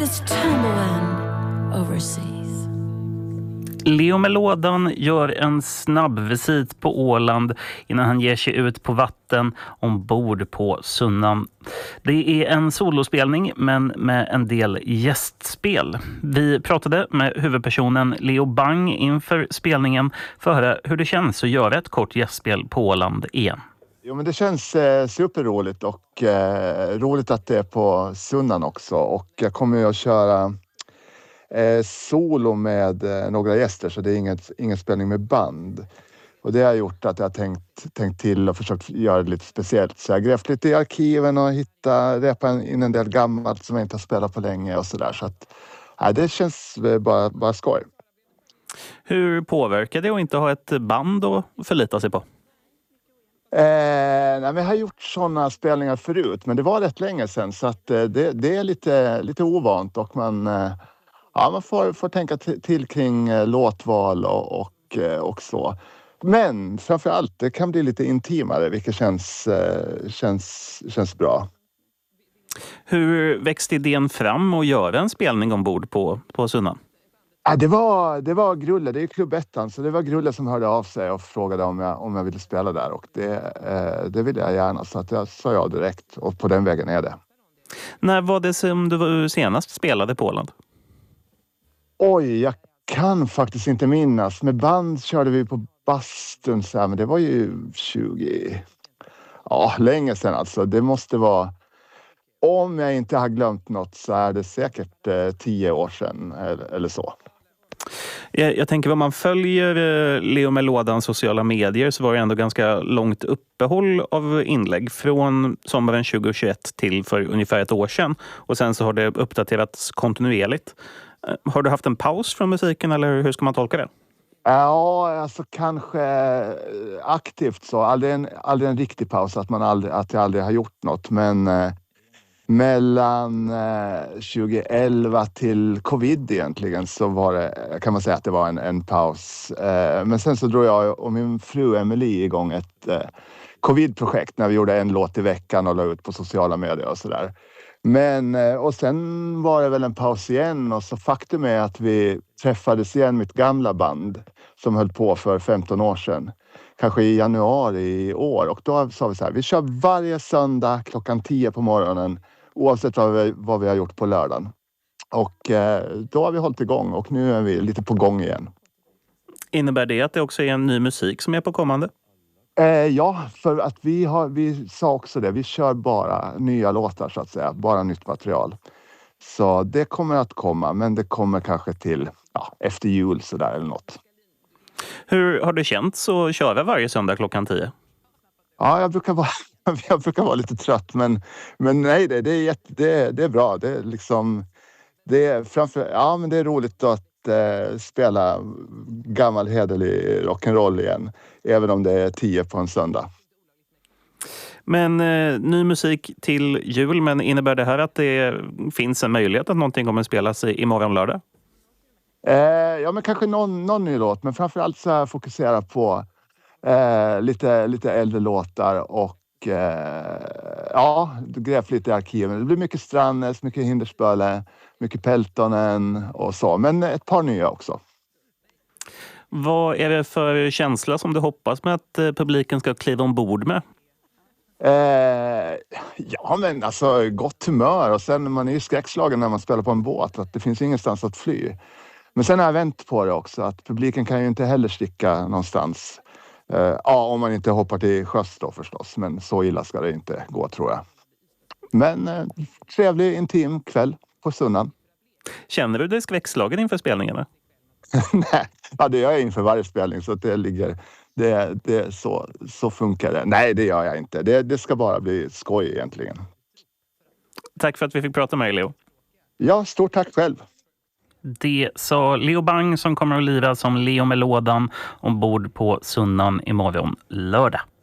greatest tumbling overseas. Leo med lådan gör en snabb visit på Åland innan han ger sig ut på vatten ombord på Sunnan. Det är en solospelning men med en del gästspel. Vi pratade med huvudpersonen Leo Bang inför spelningen för att höra hur det känns att göra ett kort gästspel på Åland igen. Jo, men det känns superroligt och roligt att det är på Sunnan också, och jag kommer ju att köra solo med några gäster, så det är ingen spelning med band. Och det har gjort att jag har tänkt till och försökt göra det lite speciellt. Så jag har grävt lite i arkiven och repat in en del gammalt som jag inte har spelat på länge och sådär. Så att det känns bara skoj. Hur påverkar det att inte ha ett band att förlita sig på? Nej, vi har gjort sådana spelningar förut, men det var rätt länge sedan, så att det är lite ovant, och man får tänka till kring låtval och så. Men framförallt, det kan bli lite intimare, vilket känns bra. Hur växte idén fram att göra en spelning ombord på Sunnan? Ja, det var Grulle, det är klubbettan, så det var Grulle som hörde av sig och frågade om jag ville spela där, och det ville jag gärna, så att jag sa ja direkt, och på den vägen är det. När var det som du senast spelade på Åland? Oj, jag kan faktiskt inte minnas. Med band körde vi på bastun så här, men det var ju länge sedan alltså. Det måste vara, om jag inte har glömt något, så är det säkert 10 år sedan eller så. Jag tänker, vad man följer Leo med lådans sociala medier, så var det ändå ganska långt uppehåll av inlägg från sommaren 2021 till för ungefär ett år sedan. Och sen så har det uppdaterats kontinuerligt. Har du haft en paus från musiken, eller hur ska man tolka det? Ja, alltså kanske aktivt så. Aldrig en riktig paus, att jag aldrig har gjort något. Men mellan 2011 till covid egentligen så var det, kan man säga att det var en paus. Men sen så drog jag och min fru Emily igång ett covid-projekt när vi gjorde en låt i veckan och la ut på sociala medier och sådär. Men, och sen var det väl en paus igen, och så faktum är att vi träffades igen, mitt gamla band som höll på för 15 år sedan. Kanske i januari i år, och då sa vi så här: vi kör varje söndag klockan 10 på morgonen oavsett vad vi har gjort på lördagen. Och då har vi hållit igång, och nu är vi lite på gång igen. Innebär det att det också är en ny musik som är på kommande? Ja, för att vi sa också det. Vi kör bara nya låtar så att säga. Bara nytt material. Så det kommer att komma, men det kommer kanske till efter jul så där eller något. Hur har det känts att köra varje söndag klockan 10? Ja, jag brukar vara lite trött, men nej, det är bra. Det är liksom, det är men det är roligt att spela gammal hederlig rock'n'roll igen, även om det är 10 på en söndag. Men ny musik till jul, men innebär det här att det finns en möjlighet att någonting kommer att spelas imorgon lördag? Ja, men kanske någon ny låt, men framförallt så här fokusera på lite äldre låtar, och grävt lite i arkiven. Det blir mycket Strannes, mycket Hindersböle, mycket Peltonen och så, men ett par nya också. Vad är det för känsla som du hoppas med att publiken ska kliva ombord med? Ja, men alltså gott humör, och sen man är ju skräckslagen när man spelar på en båt, att det finns ingenstans att fly. Men sen har jag vänt på det också, att publiken kan ju inte heller sticka någonstans. Om man inte hoppar till sjöss då förstås, men så illa ska det inte gå, tror jag. Men trevlig, intim kväll på Sunnan. Känner du dig skräckslagen inför spelningarna? Nej, det gör jag inför varje spelning, så att det så funkar det. Nej, det gör jag inte. Det ska bara bli skoj egentligen. Tack för att vi fick prata med dig, Leo. Ja, stort tack själv. Det sa Leo Bang, som kommer att lira som Leo med lådan ombord på Sunnan imorgon lördag.